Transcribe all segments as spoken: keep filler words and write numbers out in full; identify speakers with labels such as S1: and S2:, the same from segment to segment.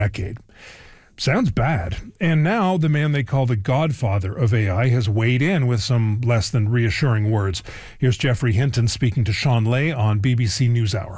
S1: decade. Sounds bad. And now the man they call the godfather of A I has weighed in with some less than reassuring words. Here's Geoffrey Hinton speaking to Shaun Ley on B B C NewsHour.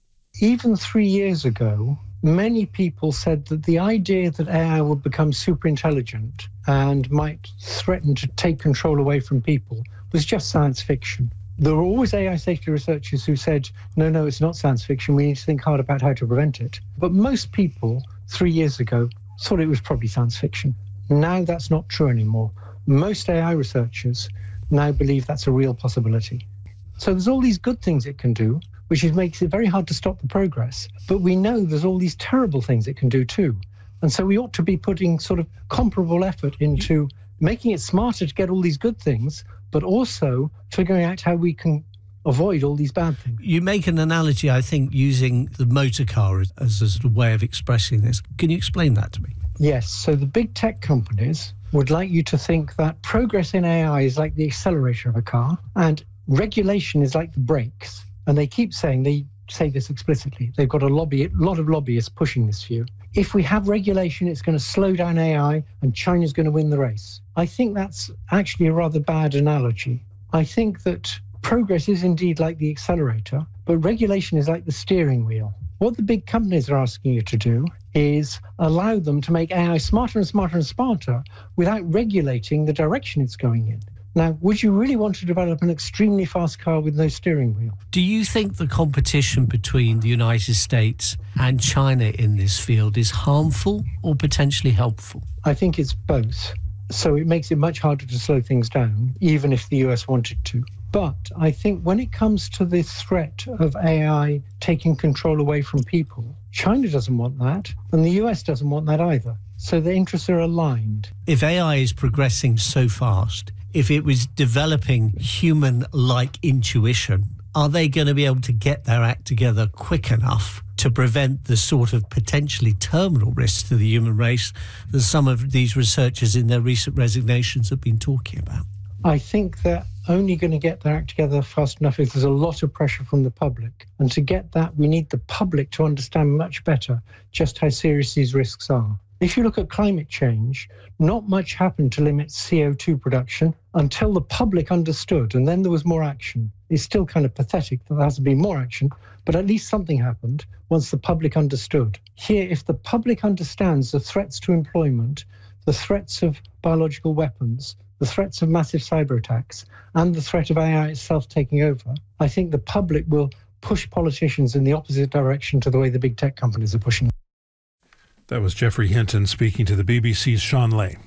S2: Even three years ago, many people said that the idea that A I would become super intelligent and might threaten to take control away from people was just science fiction. There were always A I safety researchers who said, no, no, it's not science fiction. We need to think hard about how to prevent it. But most people three years ago thought it was probably science fiction. Now that's not true anymore. Most A I researchers now believe that's a real possibility. So there's all these good things it can do, which is, makes it very hard to stop the progress. But we know there's all these terrible things it can do too. And so we ought to be putting sort of comparable effort into making it smarter to get all these good things, but also figuring out how we can avoid all these bad things.
S3: You make an analogy, I think, using the motor car as, as a sort of way of expressing this. Can you explain that to me?
S2: Yes. So the big tech companies would like you to think that progress in A I is like the accelerator of a car and regulation is like the brakes. And they keep saying, they say this explicitly, they've got a lobby, a lot of lobbyists pushing this view. If we have regulation, it's going to slow down A I and China's going to win the race. I think that's actually a rather bad analogy. I think that progress is indeed like the accelerator, but regulation is like the steering wheel. What the big companies are asking you to do is allow them to make A I smarter and smarter and smarter without regulating the direction it's going in. Now, would you really want to develop an extremely fast car with no steering wheel?
S3: Do you think the competition between the United States and China in this field is harmful or potentially helpful?
S2: I think it's both. So it makes it much harder to slow things down, even if the U S wanted to. But I think when it comes to the threat of A I taking control away from people, China doesn't want that, and the U S doesn't want that either. So the interests are aligned.
S3: If A I is progressing so fast, if it was developing human-like intuition, are they going to be able to get their act together quick enough to prevent the sort of potentially terminal risks to the human race that some of these researchers in their recent resignations have been talking about?
S2: I think they're only going to get their act together fast enough if there's a lot of pressure from the public. And to get that, we need the public to understand much better just how serious these risks are. If you look at climate change, not much happened to limit C O two production until the public understood, and then there was more action. It's still kind of pathetic that there hasn't been more action, but at least something happened once the public understood. Here, if the public understands the threats to employment, the threats of biological weapons, the threats of massive cyber attacks, and the threat of A I itself taking over, I think the public will push politicians in the opposite direction to the way the big tech companies are pushing.
S1: That was Geoffrey Hinton speaking to the B B C's Shaun Ley.